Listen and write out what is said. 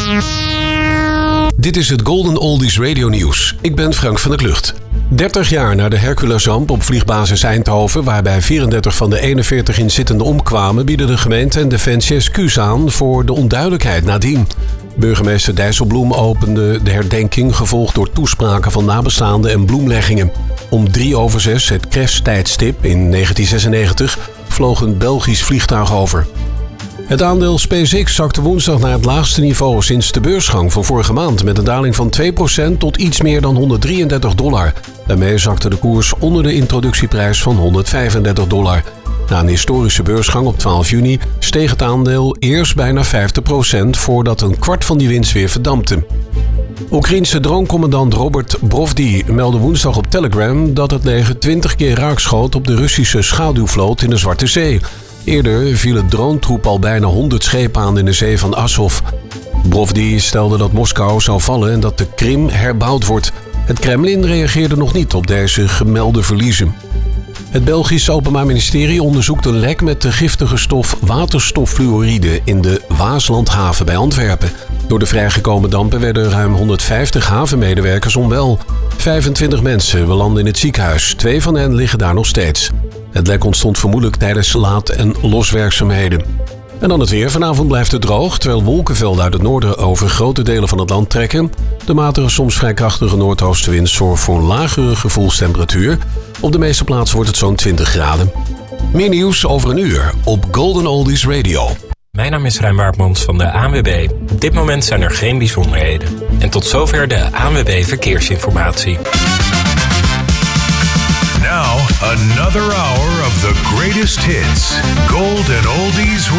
Dit is het Golden Oldies Radio Nieuws. Ik ben Frank van der Klucht. 30 jaar na de Herculesramp op vliegbasis Eindhoven, waarbij 34 van de 41 inzittenden omkwamen, bieden de gemeente en Defensie excuus aan voor de onduidelijkheid nadien. Burgemeester Dijsselbloem opende de herdenking, gevolgd door toespraken van nabestaanden en bloemleggingen. Om 6:03, het crashtijdstip in 1996, vloog een Belgisch vliegtuig over. Het aandeel SpaceX zakte woensdag naar het laagste niveau sinds de beursgang van vorige maand, met een daling van 2% tot iets meer dan $133. Daarmee zakte de koers onder de introductieprijs van $135. Na een historische beursgang op 12 juni steeg het aandeel eerst bijna 50% voordat een kwart van die winst weer verdampte. Oekraïense dronecommandant Robert Brovdi meldde woensdag op Telegram dat het leger 20 keer raakschoot op de Russische schaduwvloot in de Zwarte Zee. Eerder viel het dronetroep al bijna 100 schepen aan in de zee van Azov. Brovdi stelde dat Moskou zou vallen en dat de Krim herbouwd wordt. Het Kremlin reageerde nog niet op deze gemelde verliezen. Het Belgische Openbaar Ministerie onderzoekt een lek met de giftige stof waterstoffluoride in de Waaslandhaven bij Antwerpen. Door de vrijgekomen dampen werden ruim 150 havenmedewerkers onwel. 25 mensen belanden in het ziekenhuis. 2 van hen liggen daar nog steeds. Het lek ontstond vermoedelijk tijdens laad- en loswerkzaamheden. En dan het weer. Vanavond blijft het droog, terwijl wolkenvelden uit het noorden over grote delen van het land trekken. De matige, soms vrij krachtige noordoostenwind zorgt voor een lagere gevoelstemperatuur. Op de meeste plaatsen wordt het zo'n 20 graden. Meer nieuws over een uur op Golden Oldies Radio. Mijn naam is Rijn Waardmans van de ANWB. Op dit moment zijn er geen bijzonderheden. En tot zover de ANWB Verkeersinformatie. Now, another hour of the greatest hits. Golden Oldies